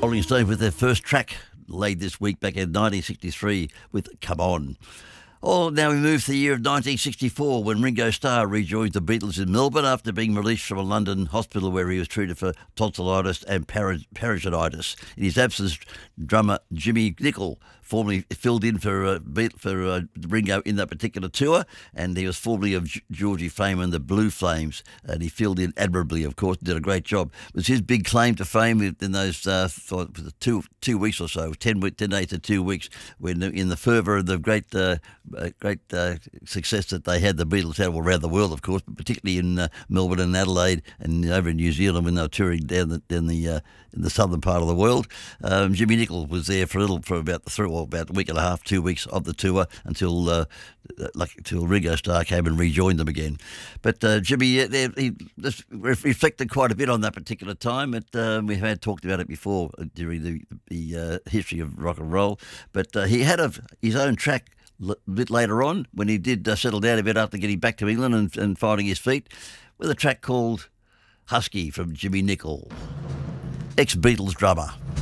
Rolling Stones with their first track laid this week back in 1963 with Come On. Oh, now we move to the year of 1964 when Ringo Starr rejoined the Beatles in Melbourne after being released from a London hospital where he was treated for tonsillitis and peritonitis. In his absence, drummer Jimmy Nicol formerly filled in for Ringo in that particular tour, and he was formerly of Georgie fame and the Blue Flames, and he filled in admirably, of course, did a great job. It was his big claim to fame in those for two weeks or so, 10 days to 2 weeks, when in the fervour of the great success that they had, the Beatles had all around the world, of course, but particularly in Melbourne and Adelaide and over in New Zealand when they were touring down in the southern part of the world. Jimmy Nicol was there for about a week and a half, 2 weeks of the tour until Ringo Starr came and rejoined them again. But Jimmy, he reflected quite a bit on that particular time. We had talked about it before during the history of rock and roll. But he had his own track a bit later on when he did settle down a bit after getting back to England and finding his feet, with a track called Husky from Jimmy Nicol, ex-Beatles drummer.